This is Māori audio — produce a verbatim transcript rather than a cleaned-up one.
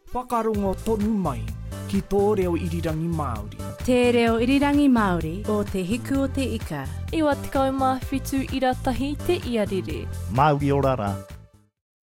Whakarongo tonu mai ki tō reo irirangi Māori. Te reo irirangi Māori o te hiku o te ika. Iwa tekau mā whitu ira tahi te iarere. Māori o rara.